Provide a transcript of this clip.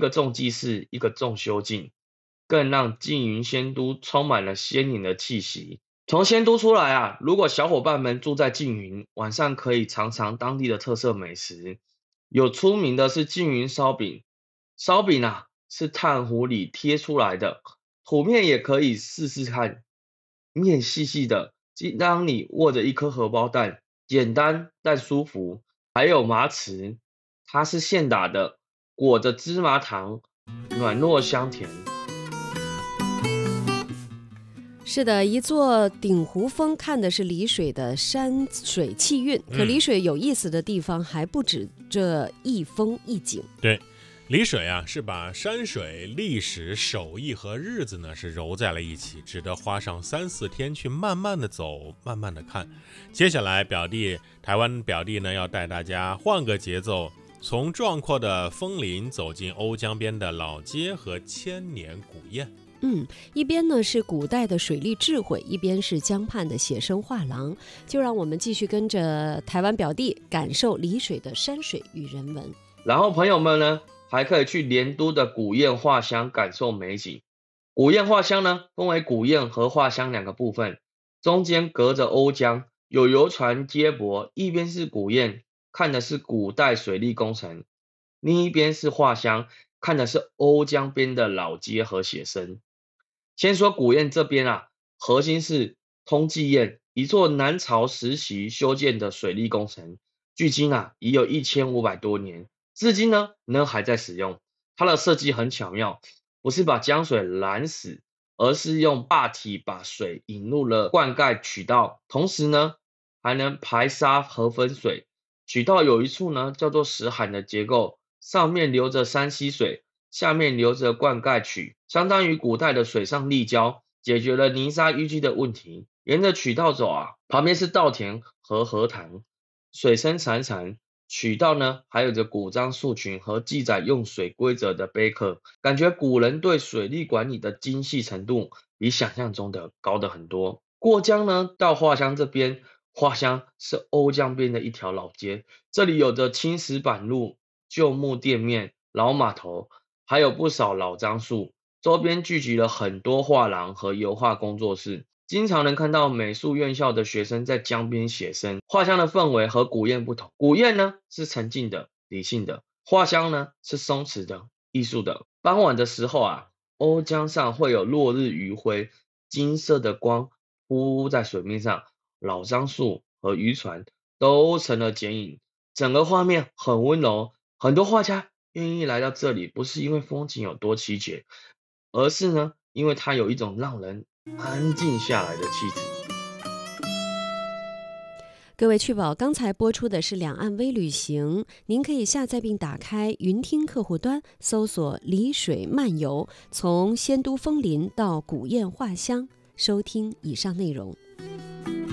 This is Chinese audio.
个重祭祀，一个重修静，更让缙云仙都充满了仙灵的气息。从仙都出来啊，如果小伙伴们住在缙云，晚上可以尝尝当地的特色美食。有出名的是缙云烧饼，烧饼啊是炭糊里贴出来的，图片也可以试试看。面细细的，当你握着一颗荷包蛋，简单但舒服。还有麻糍，它是现打的，裹着芝麻糖，软糯香甜。 是的，一座鼎湖峰看的是丽水的山水气韵，可丽水有意思的地方还不止这一峰一景。 对，丽水啊是把山水、历史、手艺和日子呢是揉在了一起，值得花上3-4天去慢慢的走，慢慢的看。接下来台湾表弟呢要带大家换个节奏，从壮阔的枫林走进瓯江边的老街和千年古宴。 一边呢是古代的水利智慧，一边是江畔的写生画廊，就让我们继续跟着台湾表弟感受丽水的山水与人文。 然后朋友们呢，还可以去莲都的古堰画乡感受美景。古堰画乡呢，分为古堰和画乡两个部分，中间隔着瓯江，有游船接驳，一边是古堰，看的是古代水利工程，另一边是画乡，看的是瓯江边的老街和写生。先说古堰这边啊，核心是通济堰，一座南朝时期修建的水利工程，距今啊已有1500多年，至今呢还在使用。它的设计很巧妙，不是把江水拦死，而是用坝体把水引入了灌溉渠道，同时呢还能排沙和分水。渠道有一处呢叫做石函的结构，上面流着山溪水，下面流着灌溉渠，相当于古代的水上立交，解决了泥沙淤积的问题。沿着渠道走啊，旁边是稻田和荷塘，水声潺潺。渠道呢还有着古樟树群和记载用水规则的碑刻，感觉古人对水利管理的精细程度比想象中的高得很多。过江呢到画乡这边，画乡是瓯江边的一条老街，这里有着青石板路、旧木店面、老码头，还有不少老樟树，周边聚集了很多画廊和油画工作室，经常能看到美术院校的学生在江边写生。画乡的氛围和古堰不同，古堰呢是沉静的、理性的，画乡呢是松弛的、艺术的。傍晚的时候啊，瓯江上会有落日余晖，金色的光铺在水面上，老樟树和渔船都成了剪影，整个画面很温柔。很多画家愿意来到这里，不是因为风景有多凄绝，而是呢因为它有一种让人安静下来的气质。 各位趣宝，刚才播出的是两岸微旅行，您可以下载并打开云听客户端，搜索丽水漫游，从仙都枫林到古堰画乡，收听以上内容。